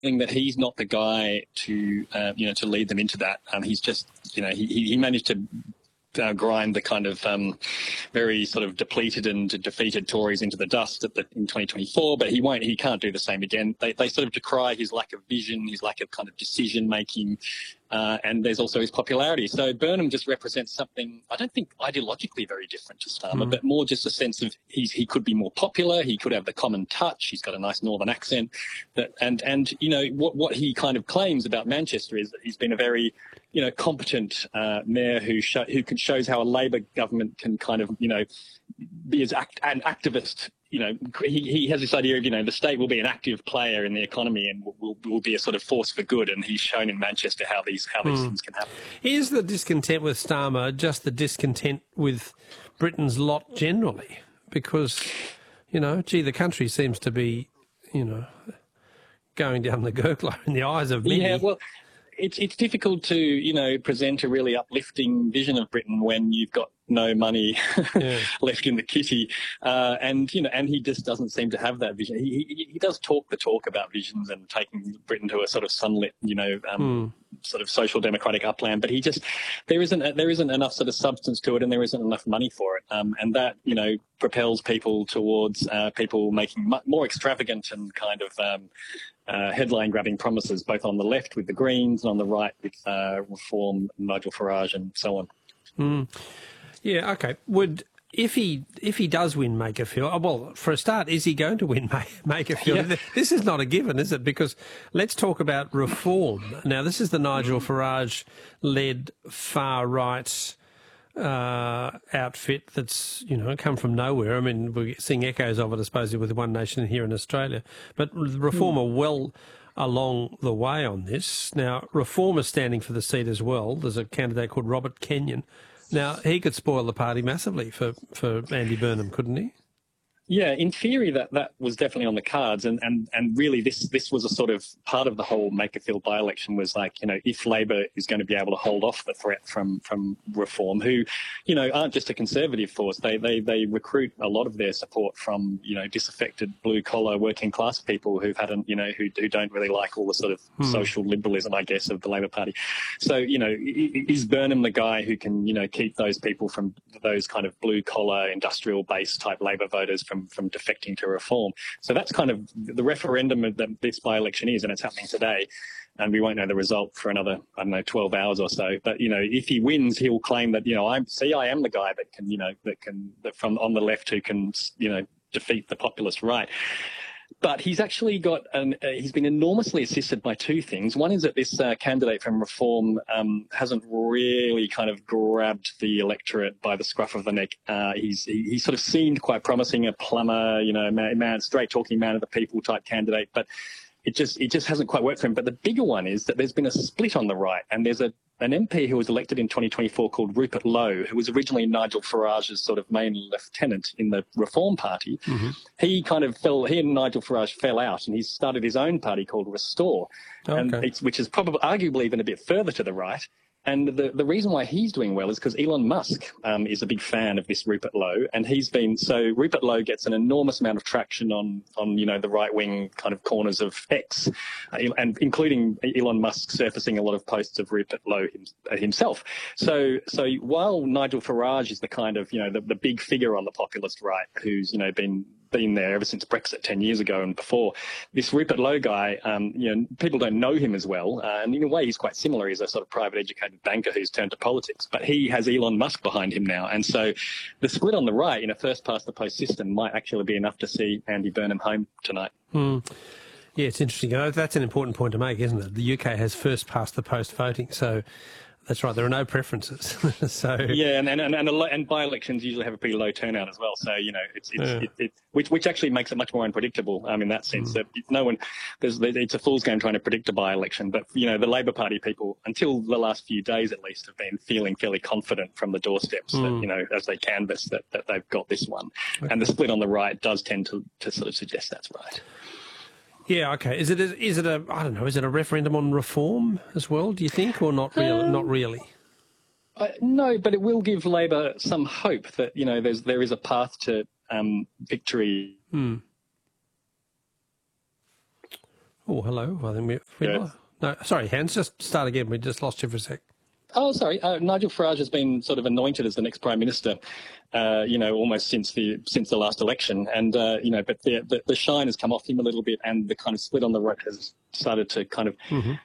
that he's not the guy to to lead them into that. He's just he managed to grind the kind of very sort of depleted and defeated Tories into the dust in 2024, but he can't do the same again. They sort of decry his lack of vision, his lack of kind of decision making, and there's also his popularity. So Burnham just represents something, I don't think ideologically very different to Starmer, but more just a sense of he could be more popular, he could have the common touch, he's got a nice northern accent, and what he kind of claims about Manchester is that he's been a very competent mayor who shows how a Labor government can kind of be an activist. He has this idea of the state will be an active player in the economy and will be a sort of force for good, and he's shown in Manchester how these things can happen. Is the discontent with Starmer just the discontent with Britain's lot generally? Because the country seems to be going down the gurgler in the eyes of many. Yeah, well, it's difficult to present a really uplifting vision of Britain when you've got no money left in the kitty, and he just doesn't seem to have that vision. He does talk the talk about visions and taking Britain to a sort of sunlit sort of social democratic upland, but there isn't enough sort of substance to it, and there isn't enough money for it, and that propels people towards people making more extravagant and kind of headline-grabbing promises, both on the left with the Greens and on the right with Reform, Nigel Farage, and so on. Yeah, okay. If he does win Makerfield, well, for a start, is he going to win Makerfield? Yeah. This is not a given, is it? Because let's talk about Reform. Now, this is the Nigel Farage-led far-right outfit that's, come from nowhere. I mean, we're seeing echoes of it, I suppose, with One Nation here in Australia. But Reform are well along the way on this. Now, Reform is standing for the seat as well. There's a candidate called Robert Kenyon. Now, he could spoil the party massively for Andy Burnham, couldn't he? Yeah, in theory, that was definitely on the cards, and really this was a sort of part of the whole Makerfield by-election was like, if Labor is going to be able to hold off the threat from Reform, who, aren't just a conservative force, they recruit a lot of their support from, disaffected blue-collar working-class people who don't really like all the sort of social liberalism, I guess, of the Labor Party. So, is Burnham the guy who can, keep those people from those kind of blue-collar, industrial-based type Labor voters from defecting to Reform? So that's kind of the referendum that this by-election is, and it's happening today. And we won't know the result for another, 12 hours or so. But, if he wins, he'll claim that, I am the guy that from on the left who can, defeat the populist right. But he's actually he's been enormously assisted by two things. One is that this candidate from Reform hasn't really kind of grabbed the electorate by the scruff of the neck. He sort of seemed quite promising, a plumber, man, straight talking man of the people type candidate, but it just hasn't quite worked for him. But the bigger one is that there's been a split on the right, and there's an MP who was elected in 2024 called Rupert Lowe, who was originally Nigel Farage's sort of main lieutenant in the Reform Party. Mm-hmm. He and Nigel Farage fell out, and he started his own party called Restore, which is probably arguably even a bit further to the right. And the reason why he's doing well is because Elon Musk is a big fan of this Rupert Lowe, and Rupert Lowe gets an enormous amount of traction on the right wing kind of corners of X, and including Elon Musk surfacing a lot of posts of Rupert Lowe himself. So while Nigel Farage is the kind of the big figure on the populist right who's been there ever since Brexit 10 years ago and before, this Rupert Lowe guy, people don't know him as well. And in a way, he's quite similar. He's a sort of private educated banker who's turned to politics, but he has Elon Musk behind him now. And so the split on the right in a first past the post system might actually be enough to see Andy Burnham home tonight. Yeah, it's interesting. That's an important point to make, isn't it? The UK has first past the post voting, so that's right. There are no preferences. So yeah, and by-elections usually have a pretty low turnout as well. So which actually makes it much more unpredictable. In that sense that it's a fool's game trying to predict a by-election. But the Labor Party people, until the last few days at least, have been feeling fairly confident from the doorsteps that as they canvass that they've got this one. Okay. And the split on the right does tend to sort of suggest that's right. Yeah, okay. Is it a referendum on Reform as well, do you think, or not really? Not really? No, but it will give Labor some hope that, there is a path to victory. Oh, hello. I think we lost. No, sorry, Hans, just start again. We just lost you for a sec. Oh, sorry. Nigel Farage has been sort of anointed as the next Prime Minister, almost since the last election. And, but the shine has come off him a little bit, and the kind of split on the right has started to kind of,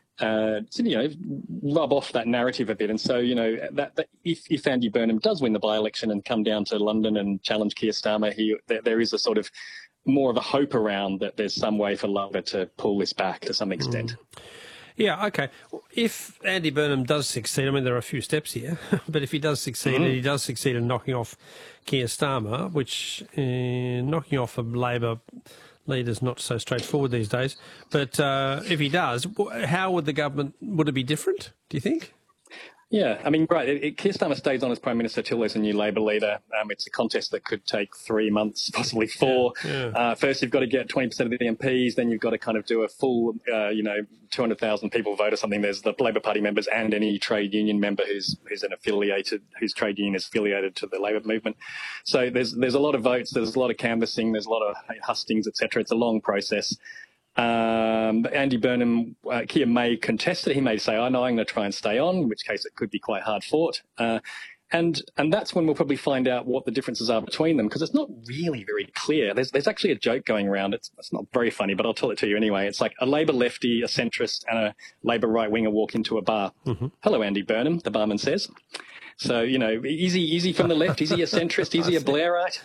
rub off that narrative a bit. And so, that if Andy Burnham does win the by-election and come down to London and challenge Keir Starmer, there is a sort of more of a hope around that there's some way for Labor to pull this back to some extent. Yeah, okay. If Andy Burnham does succeed, I mean, there are a few steps here, but if he does succeed, and he does succeed in knocking off Keir Starmer, which knocking off a Labor leader is not so straightforward these days, but if he does, how would the government, would it be different, do you think? Yeah, I mean, right, Keir Starmer stays on as Prime Minister till there's a new Labor leader. It's a contest that could take 3 months, possibly 4. Yeah. First, you've got to get 20% of the MPs, then you've got to kind of do a full, 200,000 people vote or something. There's the Labor Party members and any trade union member whose trade union is affiliated to the Labor movement. So there's a lot of votes, there's a lot of canvassing, there's a lot of hustings, etc. It's a long process. Andy Burnham, Keir may contest it. He may say, "Oh no, I'm going to try and stay on," in which case it could be quite hard fought. And that's when we'll probably find out what the differences are between them, because it's not really very clear. There's actually a joke going around. It's not very funny, but I'll tell it to you anyway. It's like a Labor lefty, a centrist, and a Labor right winger walk into a bar. "Hello, Andy Burnham," the barman says. So, is he from the left? Is he a centrist? Is he a Blairite?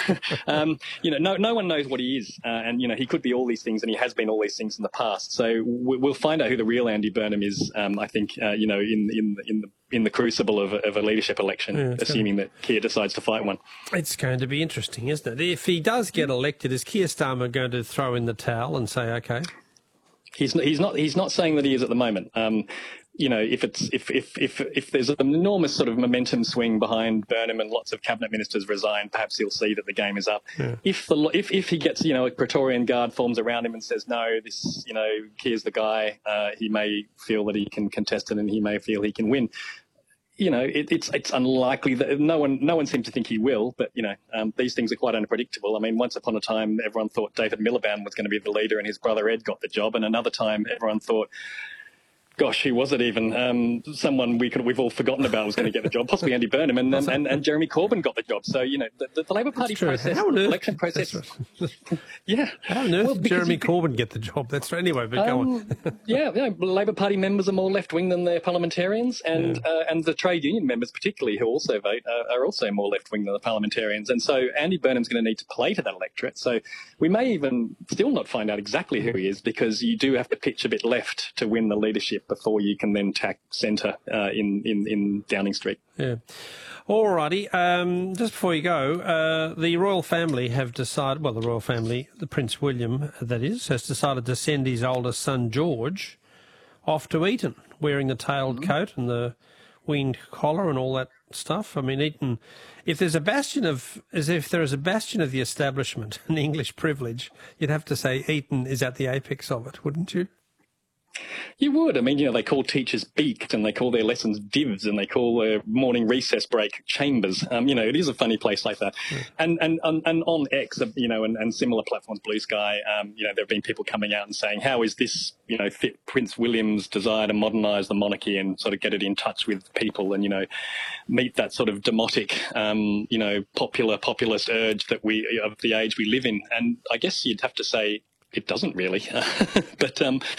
No one knows what he is. And he could be all these things, and he has been all these things in the past. So we'll find out who the real Andy Burnham is, I think, in the crucible of a leadership election, assuming that Keir decides to fight one. It's going to be interesting, isn't it? If he does get elected, is Keir Starmer going to throw in the towel and say, okay? He's not saying that he is at the moment. If there's an enormous sort of momentum swing behind Burnham and lots of cabinet ministers resign, perhaps he'll see that the game is up. Yeah. If he gets a Praetorian Guard forms around him and says no, this Keir's the guy, he may feel that he can contest it and he may feel he can win. It's unlikely that no one seems to think he will, but these things are quite unpredictable. I mean, once upon a time, everyone thought David Miliband was going to be the leader, and his brother Ed got the job, and another time, everyone thought, gosh, who was it even? Someone we've all forgotten about was going to get the job, possibly Andy Burnham, and Jeremy Corbyn got the job. So, the Labor Party process, the election process. Yeah. How on earth did Jeremy Corbyn get the job? That's right. Anyway, but go on. Labor Party members are more left-wing than their parliamentarians, and the trade union members particularly, who also vote, are also more left-wing than the parliamentarians. And so Andy Burnham's going to need to play to that electorate. So we may even still not find out exactly who he is, because you do have to pitch a bit left to win the leadership before you can then tack centre in Downing Street. Yeah. All righty. Just before you go, the royal family have decided, well, the royal family, the Prince William, that is, has decided to send his oldest son, George, off to Eton, wearing the tailed coat and the winged collar and all that stuff. I mean, Eton, if there is a bastion of the establishment and English privilege, you'd have to say Eton is at the apex of it, wouldn't you? You would. I mean, they call teachers beaked, and they call their lessons divs, and they call their morning recess break chambers. It is a funny place like that. And on X, and similar platforms, Blue Sky, there have been people coming out and saying, how is this, fit Prince William's desire to modernise the monarchy and sort of get it in touch with people and, meet that sort of demotic, populist urge that of the age we live in. And I guess you'd have to say it doesn't really. But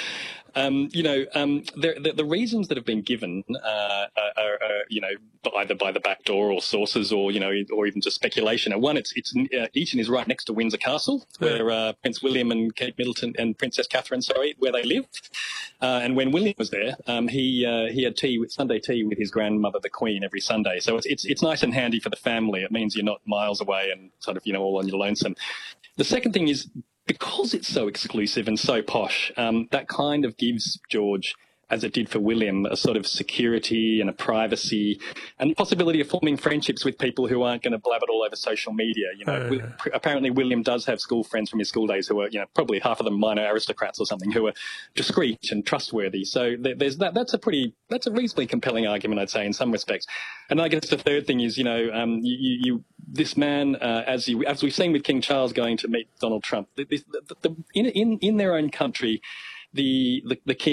the reasons that have been given are either by the back door or sources or even just speculation. One, Eton is right next to Windsor Castle, where Prince William and Kate Middleton and Princess Catherine, where they live. And when William was there, he had Sunday tea with his grandmother, the Queen, every Sunday. So it's nice and handy for the family. It means you're not miles away and sort of all on your lonesome. The second thing is, because it's so exclusive and so posh, that kind of gives George, as it did for William, a sort of security and a privacy and the possibility of forming friendships with people who aren't going to blab it all over social media. Apparently William does have school friends from his school days who are, probably half of them minor aristocrats or something, who are discreet and trustworthy. So there's that. That's a reasonably compelling argument, I'd say, in some respects. And I guess the third thing is, this man, as we've seen with King Charles going to meet Donald Trump, in their own country, the key